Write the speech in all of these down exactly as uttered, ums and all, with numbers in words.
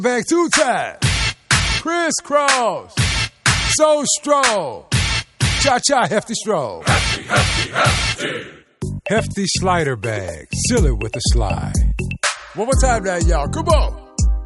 Back two times. Crisscross. So strong. Cha-cha hefty stroll. Hefty, hefty, hefty. Hefty slider bag. Seal it with a slide. One more time now, y'all. Come on.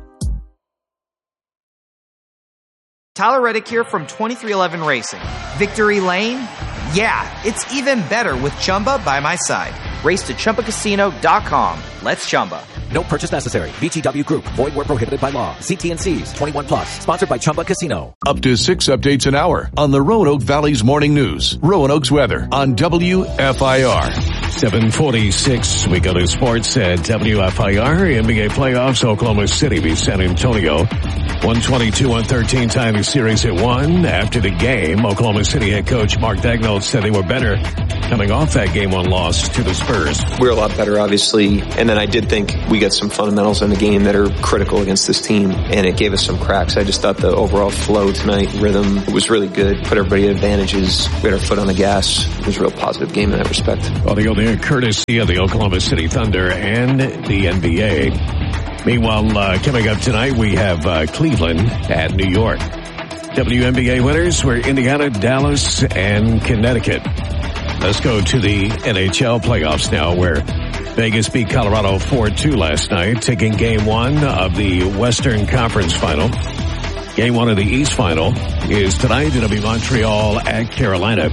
Tyler Reddick here from twenty-three eleven Racing. Victory Lane? Yeah, it's even better with Chumba by my side. Race to Chumba Casino dot com. Let's Chumba. No purchase necessary. V G W Group. Void where prohibited by law. See T and C's. twenty-one plus. Sponsored by Chumba Casino. Up to six updates an hour on the Roanoke Valley's Morning News. Roanoke's weather on W F I R. seven forty-six. We go to sports at W F I R. N B A playoffs. Oklahoma City beats San Antonio. one twenty-two one thirteen time the series at one. After the game, Oklahoma City head coach Mark Daigneault said they were better coming off that game one loss to the Spurs. We're a lot better, obviously. And then I did think we got some fundamentals in the game that are critical against this team, and it gave us some cracks. I just thought the overall flow tonight, rhythm, was really good. Put everybody at advantages. We had our foot on the gas. It was a real positive game in that respect. Well, they go there courtesy of the Oklahoma City Thunder and the N B A. Meanwhile, uh, coming up tonight, we have uh, Cleveland at New York. W N B A winners were Indiana, Dallas, and Connecticut. Let's go to the N H L playoffs now, where Vegas beat Colorado four two last night, taking game one of the Western Conference Final. Game one of the East Final is tonight. It'll be Montreal at Carolina.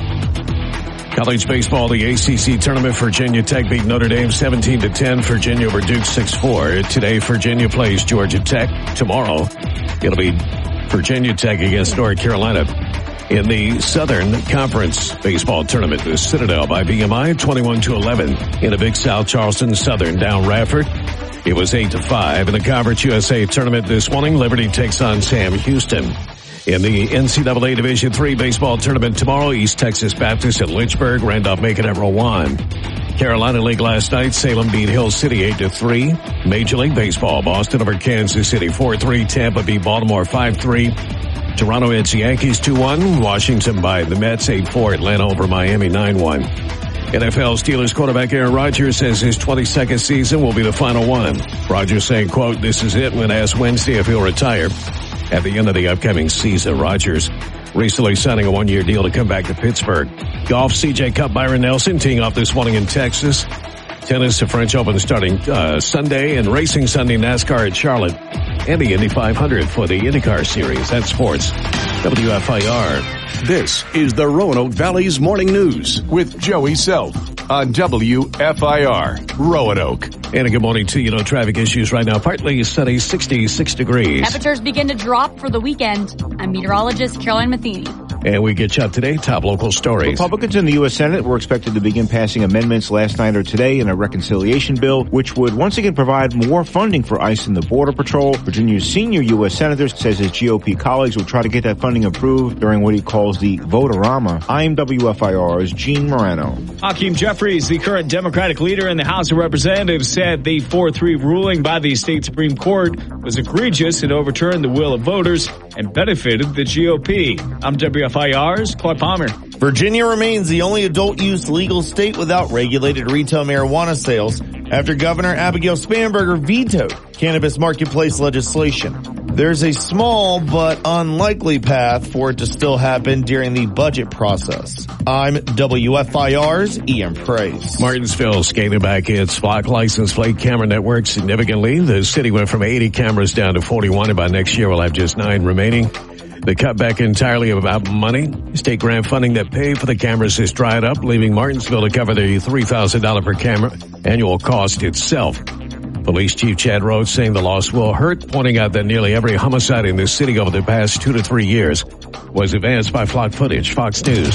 College baseball, the A C C tournament, Virginia Tech beat Notre Dame seventeen to ten. Virginia over Duke six four. Today, Virginia plays Georgia Tech. Tomorrow, it'll be Virginia Tech against North Carolina. In the Southern Conference baseball tournament, the Citadel by B M I twenty-one to eleven. In the Big South, Charleston Southern down Radford. It was eight to five. In the Conference U S A tournament this morning, Liberty takes on Sam Houston. In the N C double A Division three baseball tournament tomorrow, East Texas Baptist at Lynchburg, Randolph-Macon at Rowan. Carolina League last night, Salem beat Hill City eight to three. Major League Baseball, Boston over Kansas City four three. Tampa beat Baltimore five three. Toronto hits the Yankees two one. Washington by the Mets eight four. Atlanta over Miami nine one. N F L Steelers quarterback Aaron Rodgers says his twenty-second season will be the final one. Rodgers saying, quote, "This is it," when asked Wednesday if he'll retire at the end of the upcoming season. Rodgers recently signing a one-year deal to come back to Pittsburgh. Golf, C J Cup, Byron Nelson teeing off this morning in Texas. Tennis, the French Open starting uh, Sunday, and racing Sunday, NASCAR at Charlotte, and the Indy five hundred for the IndyCar Series. That's sports. W F I R. This is the Roanoke Valley's Morning News with Joey Self on W F I R, Roanoke. And a good morning to you. No traffic issues right now. Partly sunny, sixty-six degrees. Temperatures begin to drop for the weekend. I'm meteorologist Caroline Matheny. And we get you up to date. Top local stories. Republicans in the U S Senate were expected to begin passing amendments last night or today in a reconciliation bill, which would once again provide more funding for ICE and the Border Patrol. Virginia's senior U S Senator says his G O P colleagues will try to get that funding approved during what he calls the vote-a-rama. I'm W F I R's Gene Morano. Hakeem Jeffries, the current Democratic leader in the House of Representatives, said the four three ruling by the state Supreme Court was egregious and overturned the will of voters and benefited the G O P. I'm W F I R's Clark Palmer. Virginia remains the only adult-use legal state without regulated retail marijuana sales after Governor Abigail Spanberger vetoed cannabis marketplace legislation. There's a small but unlikely path for it to still happen during the budget process. I'm W F I R's Ian Price. Martinsville scaling back its block license plate camera network significantly. The city went from eighty cameras down to forty-one, and by next year we'll have just nine remaining. The cutback entirely about money. State grant funding that paid for the cameras has dried up, leaving Martinsville to cover the three thousand dollars per camera annual cost itself. Police Chief Chad Rhodes saying the loss will hurt, pointing out that nearly every homicide in this city over the past two to three years was advanced by flock footage. Fox News.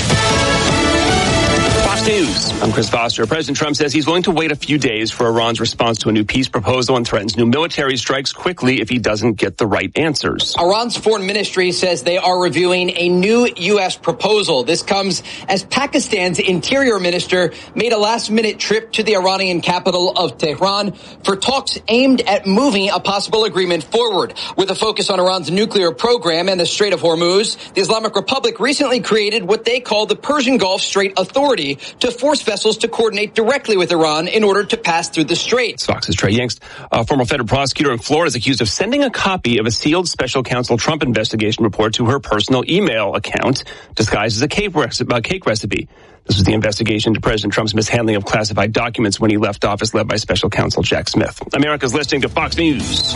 News. I'm Chris Foster. President Trump says he's willing to wait a few days for Iran's response to a new peace proposal and threatens new military strikes quickly if he doesn't get the right answers. Iran's foreign ministry says they are reviewing a new U S proposal. This comes as Pakistan's interior minister made a last-minute trip to the Iranian capital of Tehran for talks aimed at moving a possible agreement forward. With a focus on Iran's nuclear program and the Strait of Hormuz, the Islamic Republic recently created what they call the Persian Gulf Strait Authority to force vessels to coordinate directly with Iran in order to pass through the strait. Fox's Trey Yingst, a former federal prosecutor in Florida, is accused of sending a copy of a sealed special counsel Trump investigation report to her personal email account, disguised as a cake, recipe, cake recipe. This was the investigation into President Trump's mishandling of classified documents when he left office, led by special counsel Jack Smith. America's listening to Fox News.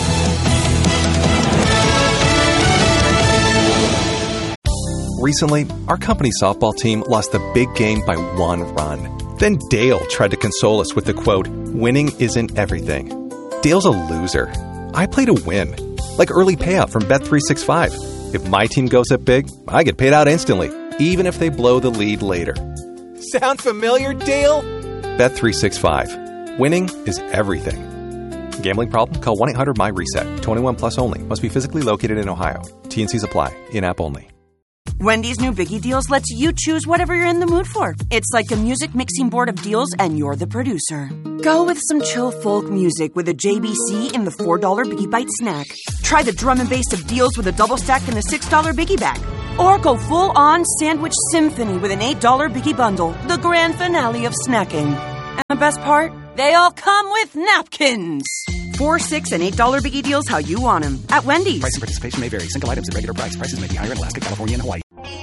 Recently, our company softball team lost the big game by one run. Then Dale tried to console us with the quote, "Winning isn't everything." Dale's a loser. I play to win. Like early payout from Bet three sixty-five. If my team goes up big, I get paid out instantly, even if they blow the lead later. Sound familiar, Dale? Bet three sixty-five. Winning is everything. Gambling problem? Call one eight hundred M Y reset. twenty-one plus only. Must be physically located in Ohio. T and Cs apply. In-app only. Wendy's new Biggie Deals lets you choose whatever you're in the mood for. It's like a music mixing board of deals, and you're the producer. Go with some chill folk music with a J B C in the four dollar Biggie Bite snack. Try the drum and bass of deals with a double stack in the six dollar Biggie bag. Or go full-on sandwich symphony with an eight dollar Biggie bundle, the grand finale of snacking. And the best part? They all come with napkins. Four, six, and eight dollar Biggie Deals how you want them at Wendy's. Price and participation may vary. Single items at regular price. Prices may be higher in Alaska, California, and Hawaii.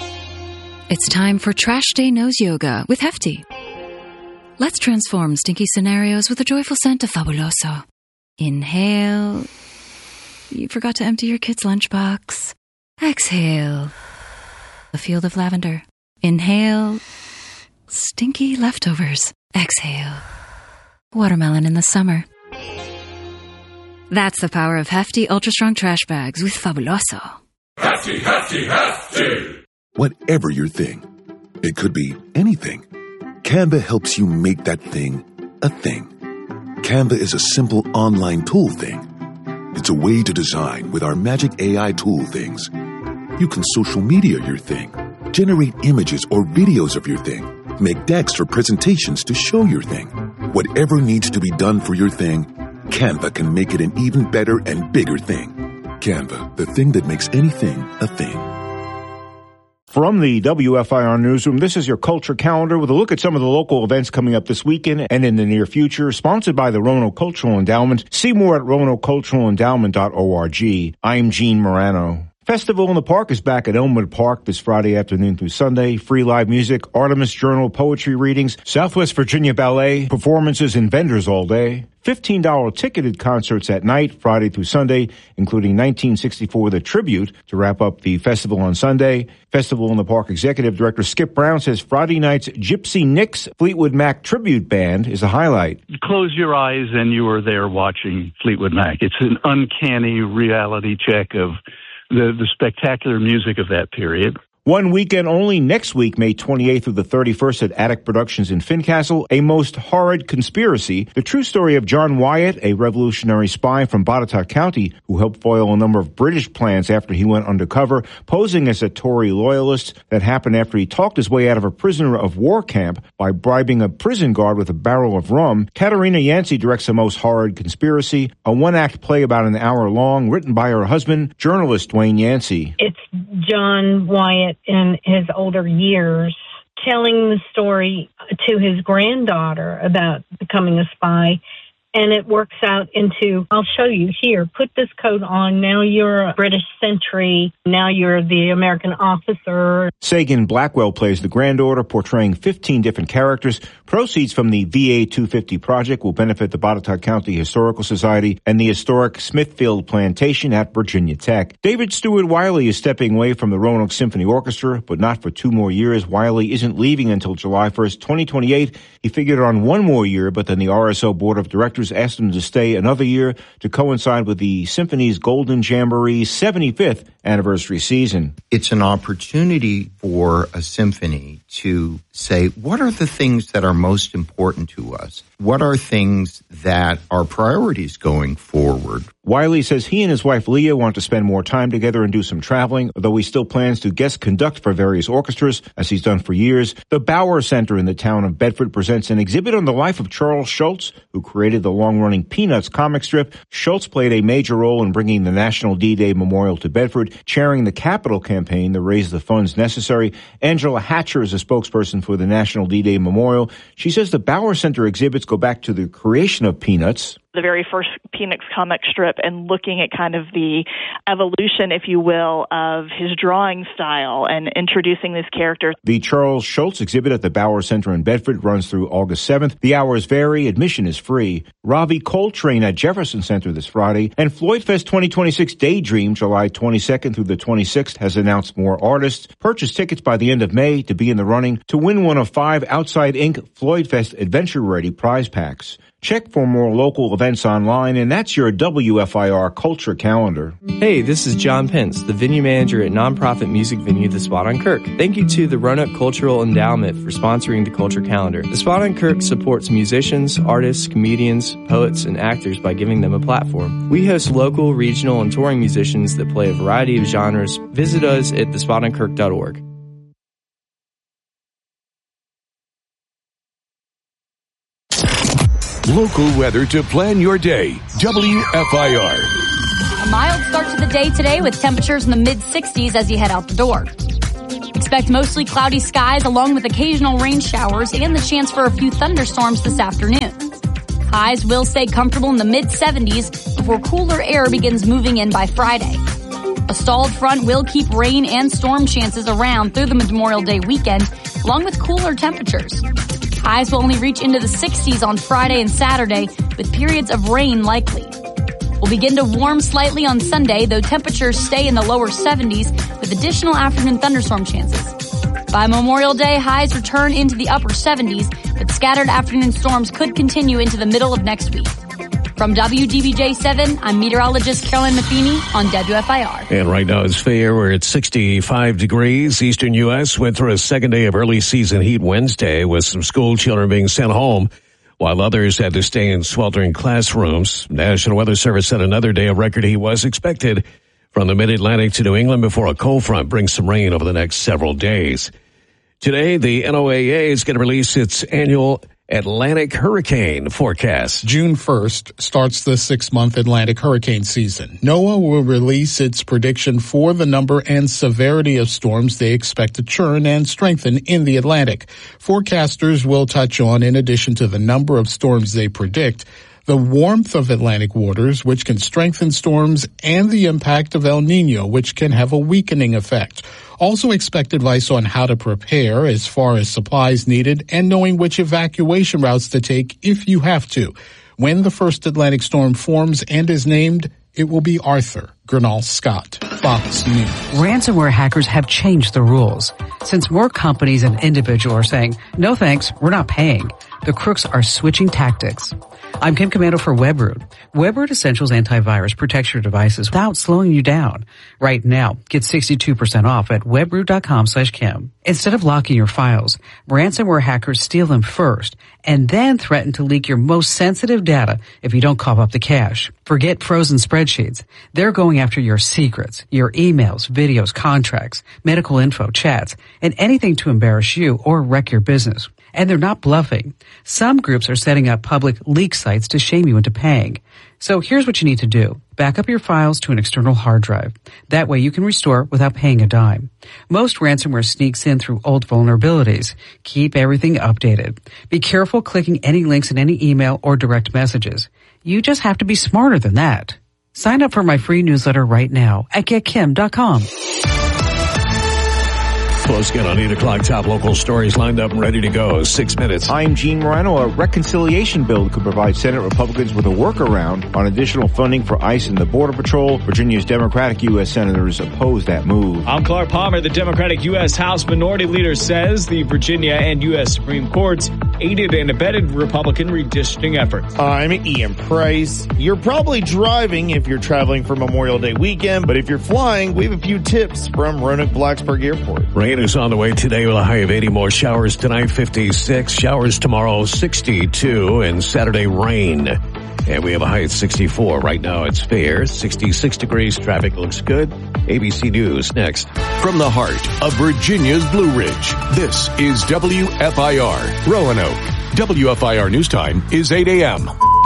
It's time for Trash Day Nose Yoga with Hefty. Let's transform stinky scenarios with a joyful scent of Fabuloso. Inhale. You forgot to empty your kid's lunchbox. Exhale. A field of lavender. Inhale. Stinky leftovers. Exhale. Watermelon in the summer. That's the power of Hefty Ultra Strong Trash Bags with Fabuloso. Hefty, hefty, hefty! Whatever your thing, it could be anything. Canva helps you make that thing a thing. Canva is a simple online tool thing. It's a way to design with our magic A I tool things. You can social media your thing, generate images or videos of your thing, make decks for presentations to show your thing. Whatever needs to be done for your thing, Canva can make it an even better and bigger thing. Canva, the thing that makes anything a thing. From the W F I R Newsroom, this is your Culture Calendar with a look at some of the local events coming up this weekend and in the near future, sponsored by the Roanoke Cultural Endowment. See more at roanoke cultural endowment dot org. I'm Gene Morano. Festival in the Park is back at Elmwood Park this Friday afternoon through Sunday. Free live music, Artemis Journal poetry readings, Southwest Virginia Ballet, performances and vendors all day. fifteen dollars ticketed concerts at night, Friday through Sunday, including nineteen sixty-four The Tribute to wrap up the festival on Sunday. Festival in the Park Executive Director Skip Brown says Friday night's Gypsy Nicks Fleetwood Mac Tribute Band is a highlight. Close your eyes and you are there watching Fleetwood Mac. It's an uncanny reality check of the, the spectacular music of that period. One weekend only next week, May twenty-eighth through the thirty-first at Attic Productions in Fincastle, A Most Horrid Conspiracy, the true story of John Wyatt, a revolutionary spy from Botetourt County who helped foil a number of British plans after he went undercover, posing as a Tory loyalist. That happened after he talked his way out of a prisoner of war camp by bribing a prison guard with a barrel of rum. Katarina Yancey directs A Most Horrid Conspiracy, a one-act play about an hour long, written by her husband, journalist Dwayne Yancey. It's John Wyatt in his older years telling the story to his granddaughter about becoming a spy. And it works out into, I'll show you here, put this coat on, now you're a British sentry, now you're the American officer. Sagan Blackwell plays the granddaughter, portraying fifteen different characters. Proceeds from the V A two fifty project will benefit the Botetourt County Historical Society and the historic Smithfield Plantation at Virginia Tech. David Stewart Wiley is stepping away from the Roanoke Symphony Orchestra, but not for two more years. Wiley isn't leaving until July first, twenty twenty-eight. He figured on one more year, but then the R S O Board of Directors asked him to stay another year to coincide with the Symphony's Golden Jamboree seventy-fifth anniversary season. It's an opportunity for a symphony to say, what are the things that are most important to us? What are things that are priorities going forward? Wiley says he and his wife Leah want to spend more time together and do some traveling, although he still plans to guest conduct for various orchestras, as he's done for years. The Bauer Center in the town of Bedford presents an exhibit on the life of Charles Schulz, who created the long-running Peanuts comic strip. Schulz played a major role in bringing the National D-Day Memorial to Bedford, chairing the Capital campaign to raise the funds necessary. Angela Hatcher is a spokesperson for the National D-Day Memorial. She says the Bauer Center exhibits go back to the creation of Peanuts, the very first Peanuts comic strip, and looking at kind of the evolution, if you will, of his drawing style and introducing this character. The Charles Schulz exhibit at the Bauer Center in Bedford runs through August seventh. The hours vary. Admission is free. Ravi Coltrane at Jefferson Center this Friday. And Floyd Fest twenty twenty-six Daydream, July twenty-second through the twenty-sixth, has announced more artists. Purchase tickets by the end of May to be in the running to win one of five Outside Incorporated Floyd Fest Adventure Ready prize packs. Check for more local events online, and that's your W F I R Culture Calendar. Hey, this is John Pence, the venue manager at nonprofit music venue The Spot on Kirk. Thank you to the Roanoke Cultural Endowment for sponsoring the Culture Calendar. The Spot on Kirk supports musicians, artists, comedians, poets, and actors by giving them a platform. We host local, regional, and touring musicians that play a variety of genres. Visit us at the spot on kirk dot org. Local weather to plan your day. W F I R. A mild start to the day today with temperatures in the mid sixties as you head out the door. Expect mostly cloudy skies along with occasional rain showers and the chance for a few thunderstorms this afternoon. Highs will stay comfortable in the mid seventies before cooler air begins moving in by Friday. A stalled front will keep rain and storm chances around through the Memorial Day weekend, along with cooler temperatures. Highs will only reach into the sixties on Friday and Saturday, with periods of rain likely. We'll begin to warm slightly on Sunday, though temperatures stay in the lower seventies with additional afternoon thunderstorm chances. By Memorial Day, highs return into the upper seventies, but scattered afternoon storms could continue into the middle of next week. From W D B J seven, I'm meteorologist Carolyn Matheny on W F I R. And right now it's fair. We're at sixty-five degrees. Eastern U S went through a second day of early season heat Wednesday with some school children being sent home while others had to stay in sweltering classrooms. National Weather Service said another day of record heat was expected from the mid-Atlantic to New England before a cold front brings some rain over the next several days. Today, the N O A A is going to release its annual Atlantic hurricane forecast. June first starts the six-month Atlantic hurricane season. NOAA will release its prediction for the number and severity of storms they expect to churn and strengthen in the Atlantic. Forecasters will touch on, in addition to the number of storms they predict, the warmth of Atlantic waters, which can strengthen storms, and the impact of El Nino, which can have a weakening effect. Also expect advice on how to prepare as far as supplies needed and knowing which evacuation routes to take if you have to. When the first Atlantic storm forms and is named, it will be Arthur. Gernal Scott, Fox News. Ransomware hackers have changed the rules. Since more companies and individuals are saying, no thanks, we're not paying, the crooks are switching tactics. I'm Kim Commando for WebRoot. WebRoot Essentials Antivirus protects your devices without slowing you down. Right now, get sixty-two percent off at webroot.com slash Kim. Instead of locking your files, ransomware hackers steal them first and then threaten to leak your most sensitive data if you don't cough up the cache. Forget frozen spreadsheets. They're going after your secrets, your emails, videos, contracts, medical info, chats, and anything to embarrass you or wreck your business. And they're not bluffing. Some groups are setting up public leak sites to shame you into paying. So here's what you need to do. Back up your files to an external hard drive. That way you can restore without paying a dime. Most ransomware sneaks in through old vulnerabilities. Keep everything updated. Be careful clicking any links in any email or direct messages. You just have to be smarter than that. Sign up for my free newsletter right now at get kim dot com. Close again on eight o'clock. Top local stories lined up and ready to go. Six minutes. I'm Gene Moreno. A reconciliation bill could provide Senate Republicans with a workaround on additional funding for ICE and the Border Patrol. Virginia's Democratic U S senators oppose that move. I'm Clark Palmer. The Democratic U S House Minority Leader says the Virginia and U S Supreme Courts aided and abetted Republican redistricting efforts. I'm Ian Price. You're probably driving if you're traveling for Memorial Day weekend, but if you're flying, we have a few tips from Roanoke Blacksburg Airport. Rain is on the way today with a high of eighty. More showers tonight, fifty-six. Showers tomorrow, sixty-two. And Saturday, rain. And we have a high at sixty-four. Right now it's fair. sixty-six degrees. Traffic looks good. A B C News next. From the heart of Virginia's Blue Ridge, this is W F I R, Roanoke. W F I R News Time is eight a.m.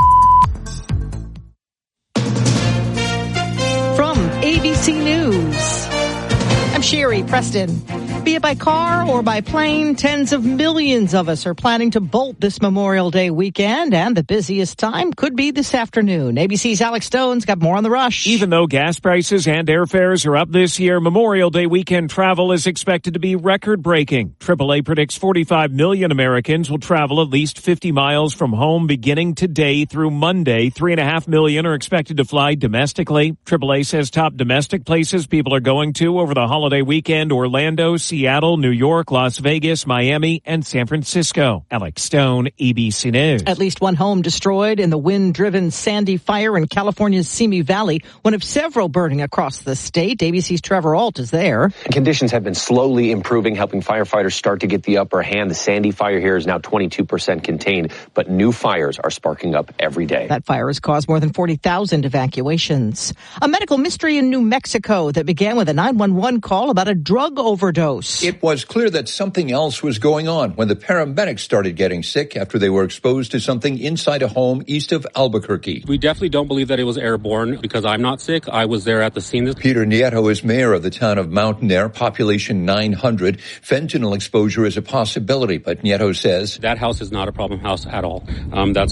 From A B C News, I'm Sherry Preston. Be it by car or by plane, tens of millions of us are planning to bolt this Memorial Day weekend, and the busiest time could be this afternoon. A B C's Alex Stone's got more on the rush. Even though gas prices and airfares are up this year, Memorial Day weekend travel is expected to be record-breaking. triple A predicts forty-five million Americans will travel at least fifty miles from home beginning today through Monday. Three and a half million are expected to fly domestically. triple A says top domestic places people are going to over the holiday weekend: Orlando, Seattle, New York, Las Vegas, Miami, and San Francisco. Alex Stone, A B C News. At least one home destroyed in the wind-driven Sandy fire in California's Simi Valley, one of several burning across the state. A B C's Trevor Ault is there. Conditions have been slowly improving, helping firefighters start to get the upper hand. The Sandy fire here is now twenty-two percent contained, but new fires are sparking up every day. That fire has caused more than forty thousand evacuations. A medical mystery in New Mexico that began with a nine one one call about a drug overdose. It was clear that something else was going on when the paramedics started getting sick after they were exposed to something inside a home east of Albuquerque. We definitely don't believe that it was airborne because I'm not sick. I was there at the scene. Peter Nieto is mayor of the town of Mountain Air, population nine hundred. Fentanyl exposure is a possibility, but Nieto says that house is not a problem house at all. Um, that's